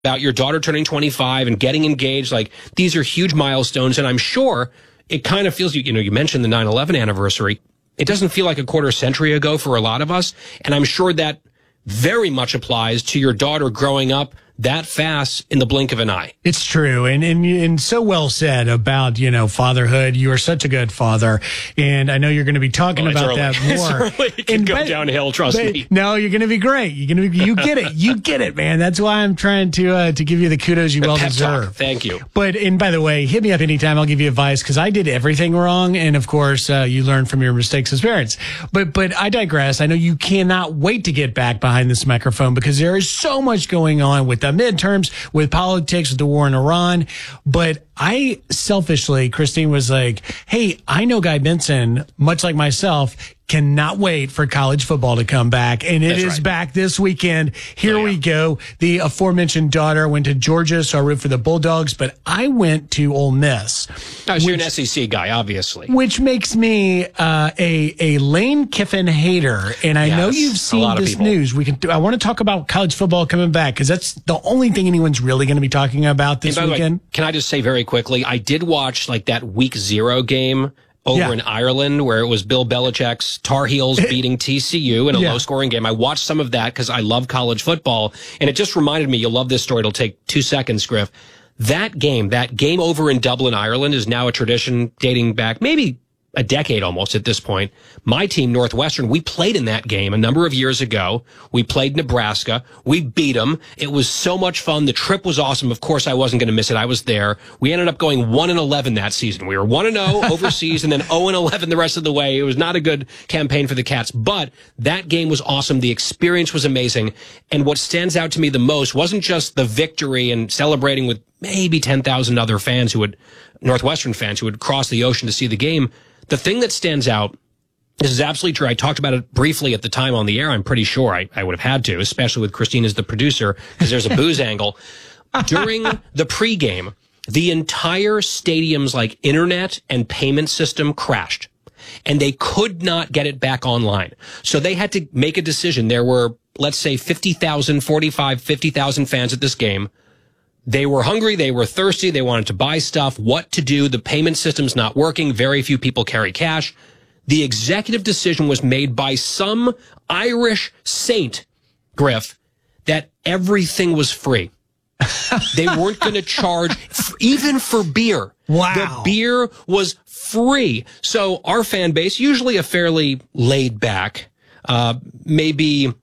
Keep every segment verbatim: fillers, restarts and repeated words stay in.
about your daughter turning twenty-five and getting engaged. Like, these are huge milestones. And I'm sure it kind of feels, you, you know, you mentioned the nine eleven anniversary. It doesn't feel like a quarter century ago for a lot of us. And I'm sure that very much applies to your daughter growing up that fast in the blink of an eye. It's true. And, and, and so well said about, you know, fatherhood. You are such a good father. And I know you're going to be talking well, about early. that more. It's early. It can and, go but, downhill, trust but, me. No, you're going to be great. You're going to be, you get it. You get it, man. That's why I'm trying to, uh, to give you the kudos you well Pep deserve. Talk. Thank you. But, and by the way, hit me up anytime. I'll give you advice because I did everything wrong. And of course, uh, you learn from your mistakes as parents. But, but I digress. I know you cannot wait to get back behind this microphone because there is so much going on with the midterms, with politics, with the war in Iran. But I selfishly, Christine, was like, hey, I know Guy Benson, much like myself, cannot wait for college football to come back. And it That's is right. back this weekend. Here oh, yeah. we go. The aforementioned daughter went to Georgia, so I root for the Bulldogs, but I went to Ole Miss. Oh, so you're an S E C guy, obviously. Which makes me uh, a a Lane Kiffin hater, and I yes, know you've seen this people. news. We can. I want to talk about college football coming back because that's the only thing anyone's really going to be talking about this and by weekend. The way, can I just say very quickly? I did watch like that week zero game over yeah. in Ireland where it was Bill Belichick's Tar Heels beating T C U in a yeah. low scoring game. I watched some of that because I love college football, and it just reminded me. You'll love this story. It'll take two seconds, Griff. That game, that game over in Dublin, Ireland, is now a tradition dating back maybe a decade almost at this point. My team, Northwestern, we played in that game a number of years ago. We played Nebraska. We beat them. It was so much fun. The trip was awesome. Of course, I wasn't going to miss it. I was there. We ended up going one and eleven that season. We were one and oh overseas and then oh and eleven the rest of the way. It was not a good campaign for the Cats, but that game was awesome. The experience was amazing. And what stands out to me the most wasn't just the victory and celebrating with maybe ten thousand other fans who would, Northwestern fans who would cross the ocean to see the game. The thing that stands out, this is absolutely true. I talked about it briefly at the time on the air. I'm pretty sure I, I would have had to, especially with Christine as the producer, because there's a booze angle. During the pregame, the entire stadium's like internet and payment system crashed, and they could not get it back online. So they had to make a decision. There were, let's say, fifty thousand, forty-five, fifty thousand fans at this game. They were hungry. They were thirsty. They wanted to buy stuff. What to do? The payment system's not working. Very few people carry cash. The executive decision was made by some Irish saint, Griff, that everything was free. They weren't going to charge even for beer. Wow. The beer was free. So our fan base, usually a fairly laid back, uh, maybe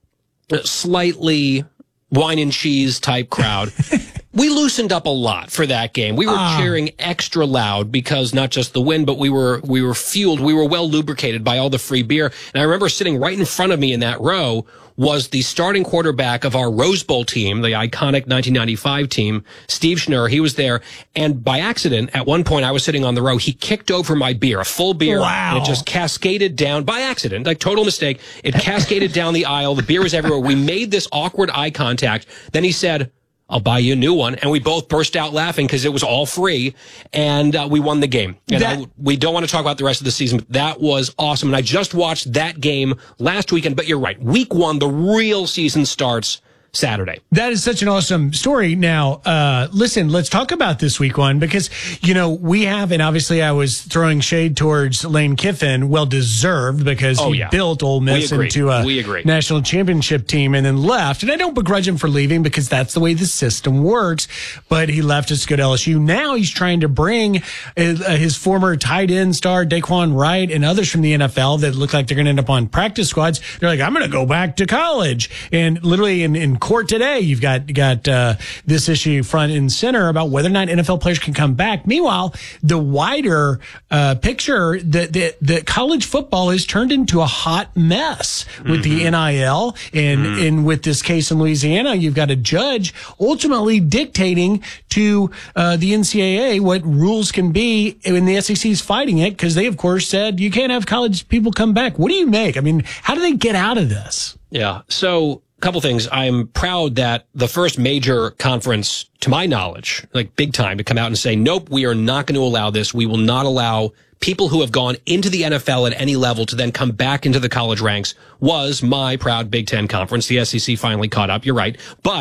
slightly wine and cheese type crowd. We loosened up a lot for that game. We were uh. cheering extra loud because not just the win, but we were we were fueled. We were well lubricated by all the free beer. And I remember sitting right in front of me in that row was the starting quarterback of our Rose Bowl team, the iconic nineteen ninety-five team, Steve Schnurr. He was there. And by accident, at one point I was sitting on the row. He kicked over my beer, a full beer. Wow. And it just cascaded down by accident, like total mistake. It cascaded down the aisle. The beer was everywhere. We made this awkward eye contact. Then he said, I'll buy you a new one. And we both burst out laughing because it was all free. And uh, we won the game. And that, I, we don't want to talk about the rest of the season, but that was awesome. And I just watched that game last weekend. But you're right. Week one, the real season starts Saturday. That is such an awesome story. Now, uh, listen, let's talk about this week one because, you know, we have, and obviously I was throwing shade towards Lane Kiffin, well deserved because oh, he yeah. built Ole Miss into a we agree. national championship team and then left. And I don't begrudge him for leaving because that's the way the system works. But he left us to go to L S U. Now he's trying to bring uh, his former tight end star, Daquan Wright, and others from the N F L that look like they're going to end up on practice squads. They're like, I'm going to go back to college. And literally in, in court today, you've got got uh, this issue front and center about whether or not N F L players can come back. Meanwhile, the wider uh, picture that the, the college football has turned into a hot mess with mm-hmm. the N I L and mm-hmm. and with this case in Louisiana, you've got a judge ultimately dictating to uh, the N C double A what rules can be, and the S E C is fighting it because they, of course, said you can't have college people come back. What do you make? I mean, how do they get out of this? Yeah, so. Couple things. I'm proud that the first major conference, to my knowledge, like big time, to come out and say, nope, we are not going to allow this. We will not allow people who have gone into the N F L at any level to then come back into the college ranks was my proud Big Ten conference. The S E C finally caught up. You're right. But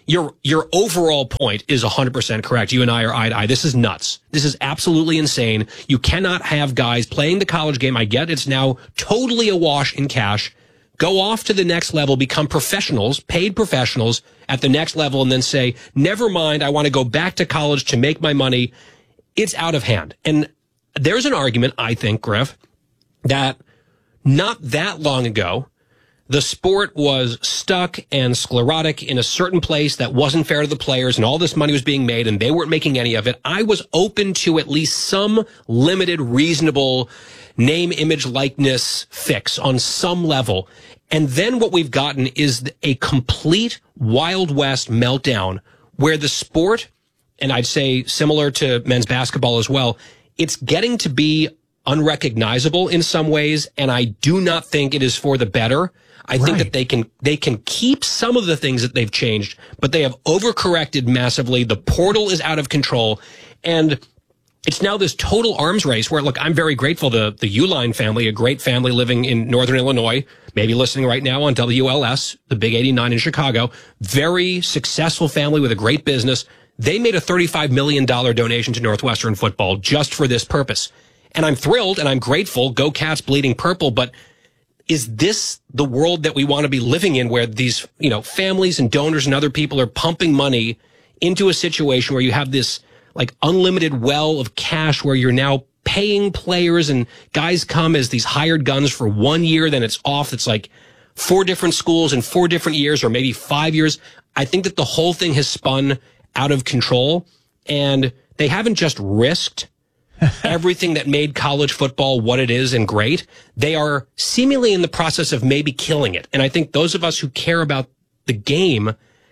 your your overall point is one hundred percent correct. You and I are eye to eye. This is nuts. This is absolutely insane. You cannot have guys playing the college game. I get it's now totally awash in cash. Go off to the next level, become professionals, paid professionals at the next level, and then say, never mind, I want to go back to college to make my money. It's out of hand. And there's an argument, I think, Griff, that not that long ago, the sport was stuck and sclerotic in a certain place that wasn't fair to the players, and all this money was being made and they weren't making any of it. I was open to at least some limited, reasonable name, image, likeness fix on some level. And then what we've gotten is a complete Wild West meltdown where the sport, and I'd say similar to men's basketball as well, it's getting to be unrecognizable in some ways, and I do not think it is for the better. I right. think that they can they can keep some of the things that they've changed, but they have overcorrected massively. The portal is out of control, and it's now this total arms race where, look, I'm very grateful to the Uline family, a great family living in Northern Illinois, maybe listening right now on W L S, the Big eighty-nine in Chicago. Very successful family with a great business. They made a thirty-five million dollars donation to Northwestern football just for this purpose. And I'm thrilled and I'm grateful. Go Cats, bleeding purple. But is this the world that we want to be living in, where these, you know, families and donors and other people are pumping money into a situation where you have this like unlimited well of cash where you're now paying players and guys come as these hired guns for one year, then it's off. It's like four different schools in four different years or maybe five years. I think that the whole thing has spun out of control, and they haven't just risked everything that made college football what it is and great. They are seemingly in the process of maybe killing it. And I think those of us who care about the game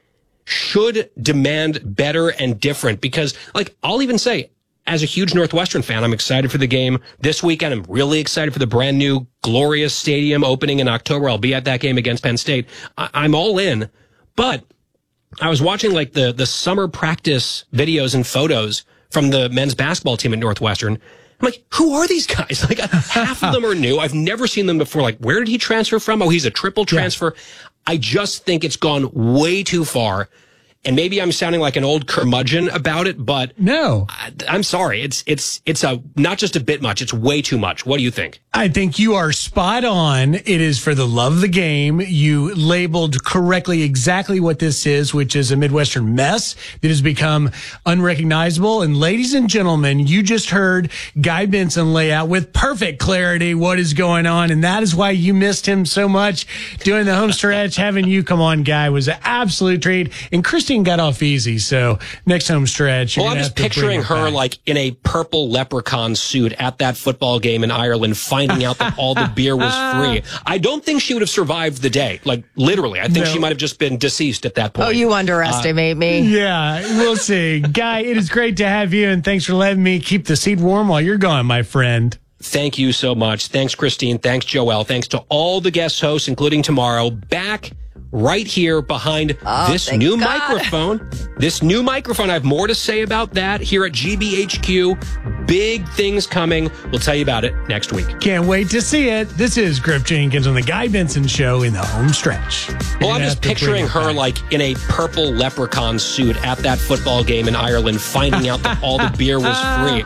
should demand better and different, because, like, I'll even say, as a huge Northwestern fan, I'm excited for the game this weekend. I'm really excited for the brand new glorious stadium opening in October. I'll be at that game against Penn State. I- I'm all in. But I was watching like the, the summer practice videos and photos from the men's basketball team at Northwestern. I'm like, who are these guys? Like, half of them are new. I've never seen them before. Like, where did he transfer from? Oh, he's a triple transfer. Yeah. I just think it's gone way too far. And maybe I'm sounding like an old curmudgeon about it, but no, I, I'm sorry. It's, it's, it's a, not just a bit much. It's way too much. What do you think? I think you are spot on. It is for the love of the game. You labeled correctly exactly what this is, which is a Midwestern mess that has become unrecognizable. And ladies and gentlemen, you just heard Guy Benson lay out with perfect clarity what is going on. And that is why you missed him so much doing the home stretch. Having you come on, Guy, was an absolute treat. And Christine got off easy, so next home stretch. Well, I'm just picturing her back, like in a purple leprechaun suit at that football game in Ireland, finding out that all the beer was free. I don't think she would have survived the day. Like, literally. I think no. she might have just been deceased at that point. Oh, you underestimate uh, me. Yeah, we'll see. Guy, it is great to have you, and thanks for letting me keep the seat warm while you're gone, my friend. Thank you so much. Thanks, Christine. Thanks, Joelle. Thanks to all the guest hosts, including tomorrow. Back right here behind oh, this new God. microphone. This new microphone. I have more to say about that here at G B H Q. Big things coming. We'll tell you about it next week. Can't wait to see it. This is Griff Jenkins on the Guy Benson Show in the home stretch. Well, I'm just picturing her back. like in a purple leprechaun suit at that football game in Ireland, finding out that all the beer was free.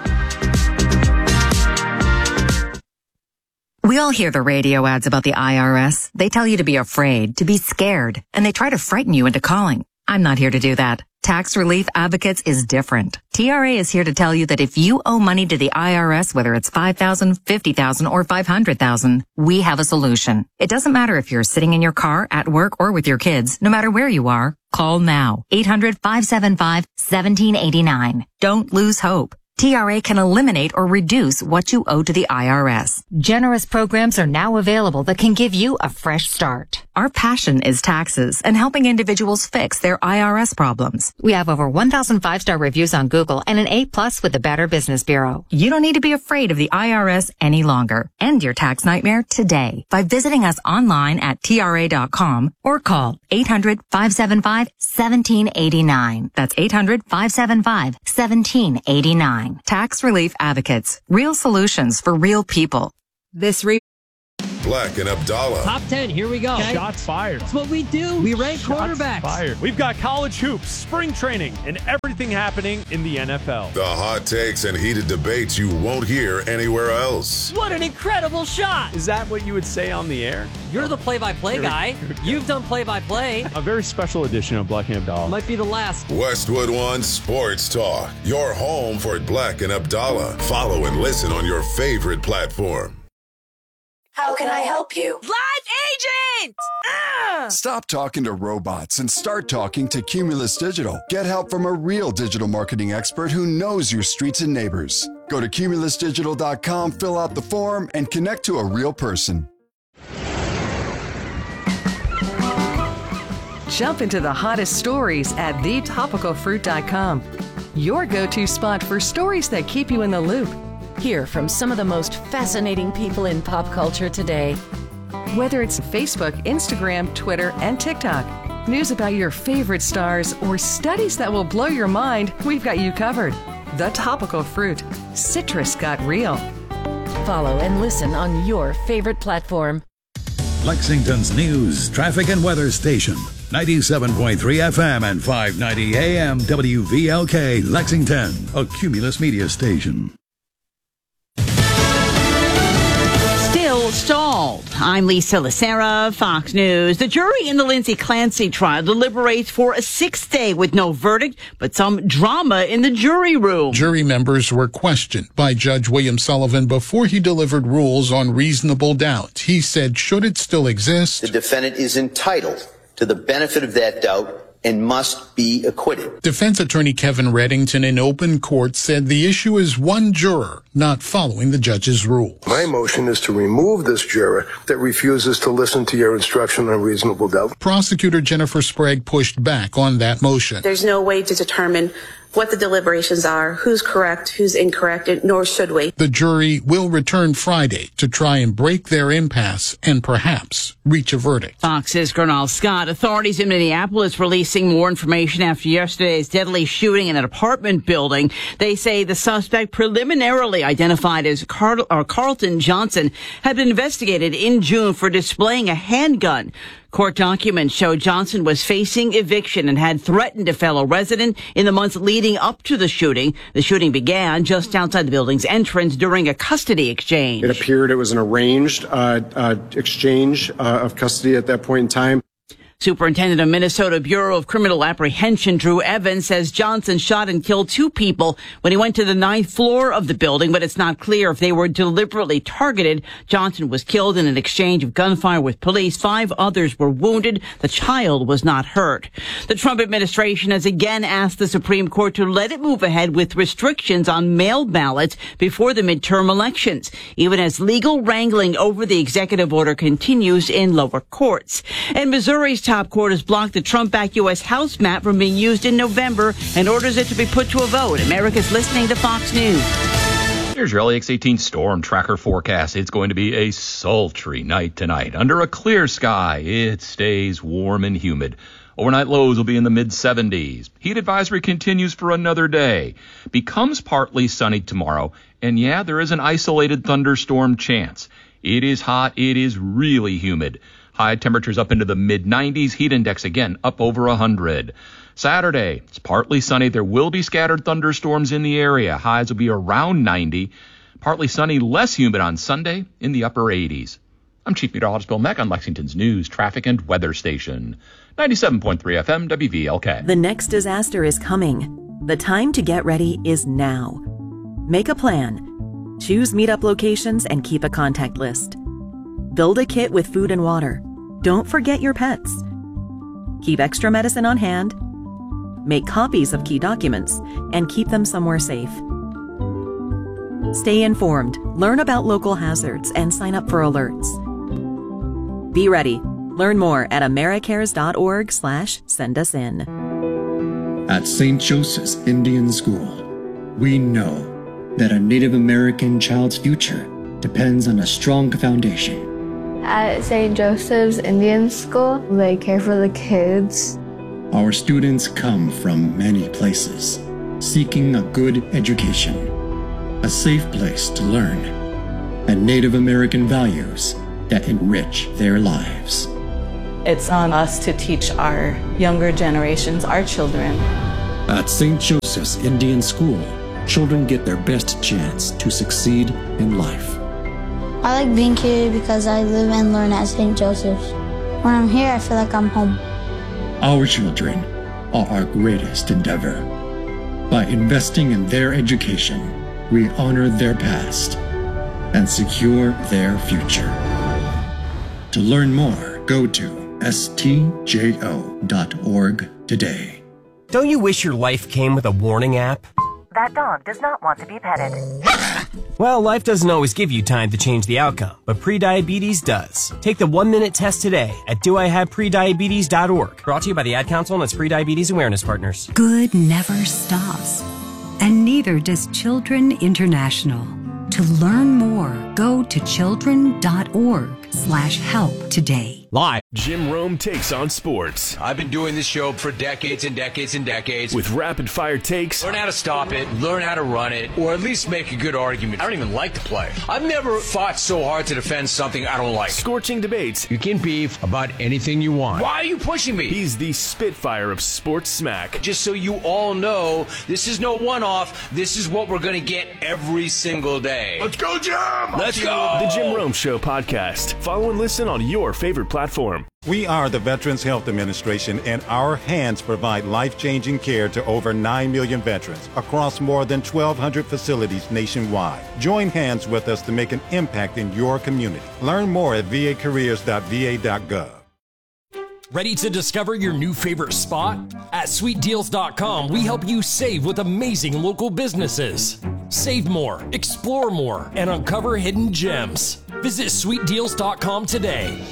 We all hear the radio ads about the I R S. They tell you to be afraid, to be scared, and they try to frighten you into calling. I'm not here to do that. Tax Relief Advocates is different. T R A is here to tell you that if you owe money to the I R S, whether it's five thousand dollars, fifty thousand dollars, or five hundred thousand dollars, we have a solution. It doesn't matter if you're sitting in your car, at work, or with your kids. No matter where you are, call now. eight hundred, five seven five, one seven eight nine. Don't lose hope. T R A can eliminate or reduce what you owe to the I R S. Generous programs are now available that can give you a fresh start. Our passion is taxes and helping individuals fix their I R S problems. We have over one thousand five-star reviews on Google and an A plus with the Better Business Bureau. You don't need to be afraid of the I R S any longer. End your tax nightmare today by visiting us online at T R A dot com or call eight hundred, five seven five, one seven eight nine. That's eight hundred, five seven five, one seven eight nine. Tax Relief Advocates. Real solutions for real people. This re- Black and Abdallah. Top ten, here we go. Okay. Shots fired. That's what we do. We rank Shots quarterbacks. Fired. We've got college hoops, spring training, and everything happening in the N F L. The hot takes and heated debates you won't hear anywhere else. What an incredible shot. Is that what you would say on the air? You're the play-by-play guy. You've done play-by-play. A very special edition of Black and Abdallah. Might be the last. Westwood One Sports Talk. Your home for Black and Abdallah. Follow and listen on your favorite platform. How can I help you? Live agent! Ah! Stop talking to robots and start talking to Cumulus Digital. Get help from a real digital marketing expert who knows your streets and neighbors. Go to cumulus digital dot com, fill out the form, and connect to a real person. Jump into the hottest stories at the topical fruit dot com. Your go-to spot for stories that keep you in the loop. Hear from some of the most fascinating people in pop culture today. Whether it's Facebook, Instagram, Twitter, and TikTok, news about your favorite stars, or studies that will blow your mind, we've got you covered. The Topical Fruit. Citrus got real. Follow and listen on your favorite platform. Lexington's news, traffic, and weather station. ninety-seven point three F M and five ninety A M W V L K, Lexington, a Cumulus media station. Still stalled. I'm Lisa Lacera, Fox News. The jury in the Lindsay Clancy trial deliberates for a sixth day with no verdict, but some drama in the jury room. Jury members were questioned by Judge William Sullivan before he delivered rules on reasonable doubt. He said, should it still exist, the defendant is entitled to the benefit of that doubt and must be acquitted. Defense attorney Kevin Reddington in open court said the issue is one juror not following the judge's rule. My motion is to remove this juror that refuses to listen to your instruction on reasonable doubt. Prosecutor Jennifer Sprague pushed back on that motion. There's no way to determine what the deliberations are, who's correct, who's incorrect, nor should we. The jury will return Friday to try and break their impasse and perhaps reach a verdict. Fox's Gernal Scott. Authorities in Minneapolis releasing more information after yesterday's deadly shooting in an apartment building. They say the suspect, preliminarily identified as Carl- or Carlton Johnson, had been investigated in June for displaying a handgun. Court documents show Johnson was facing eviction and had threatened a fellow resident in the months leading up to the shooting. The shooting began just outside the building's entrance during a custody exchange. It appeared it was an arranged uh, uh, exchange uh, of custody at that point in time. Superintendent of Minnesota Bureau of Criminal Apprehension Drew Evans says Johnson shot and killed two people when he went to the ninth floor of the building, but it's not clear if they were deliberately targeted. Johnson was killed in an exchange of gunfire with police. Five others were wounded. The child was not hurt. The Trump administration has again asked the Supreme Court to let it move ahead with restrictions on mail ballots before the midterm elections, even as legal wrangling over the executive order continues in lower courts. And Missouri's top court has blocked the Trump-backed U S House map from being used in November and orders it to be put to a vote. America's listening to Fox News. Here's your L A X eighteen storm tracker forecast. It's going to be a sultry night tonight. Under a clear sky, it stays warm and humid. Overnight lows will be in the mid seventies. Heat advisory continues for another day. Becomes partly sunny tomorrow. And yeah, there is an isolated thunderstorm chance. It is hot. It is really humid. High temperatures up into the mid nineties. Heat index again up over one hundred. Saturday, it's partly sunny. There will be scattered thunderstorms in the area. Highs will be around ninety. Partly sunny, less humid on Sunday in the upper eighties. I'm Chief Meteorologist Bill Meck on Lexington's News, Traffic, and Weather Station. ninety-seven point three F M W V L K. The next disaster is coming. The time to get ready is now. Make a plan. Choose meetup locations and keep a contact list. Build a kit with food and water. Don't forget your pets. Keep extra medicine on hand. Make copies of key documents and keep them somewhere safe. Stay informed, learn about local hazards, and sign up for alerts. Be ready. Learn more at americares.org slash send us in. At Saint Joseph's Indian School, we know that a Native American child's future depends on a strong foundation. At Saint Joseph's Indian School, they care for the kids. Our students come from many places, seeking a good education, a safe place to learn, and Native American values that enrich their lives. It's on us to teach our younger generations, our children. At Saint Joseph's Indian School, children get their best chance to succeed in life. I like being here because I live and learn at Saint Joseph's. When I'm here, I feel like I'm home. Our children are our greatest endeavor. By investing in their education, we honor their past and secure their future. To learn more, go to S T J O dot org today. Don't you wish your life came with a warning app? That dog does not want to be petted. Well, life doesn't always give you time to change the outcome, but prediabetes does. Take the one-minute test today at do I have prediabetes dot org. Brought to you by the Ad Council and its Prediabetes Awareness Partners. Good never stops, and neither does Children International. To learn more, go to children dot org slash help today. Live, Jim Rome takes on sports. I've been doing this show for decades and decades and decades. With rapid fire takes. Learn how to stop it, learn how to run it, or at least make a good argument. I don't even like the play. I've never fought so hard to defend something I don't like. Scorching debates. You can beef about anything you want. Why are you pushing me? He's the Spitfire of sports smack. Just so you all know, this is no one-off. This is what we're going to get every single day. Let's go, Jim! Let's go! The Jim Rome Show podcast. Follow and listen on your favorite platform. We are the Veterans Health Administration, and our hands provide life-changing care to over nine million veterans across more than twelve hundred facilities nationwide. Join hands with us to make an impact in your community. Learn more at v a careers dot v a dot gov. Ready to discover your new favorite spot? At sweet deals dot com, we help you save with amazing local businesses. Save more, explore more, and uncover hidden gems. Visit sweet deals dot com today.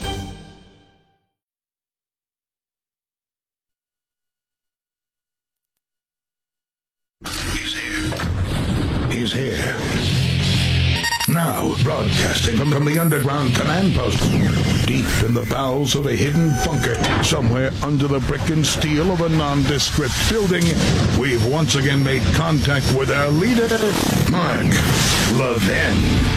He's here. Now, broadcasting from, from the underground command post, deep in the bowels of a hidden bunker, somewhere under the brick and steel of a nondescript building, we've once again made contact with our leader, Mark Levin.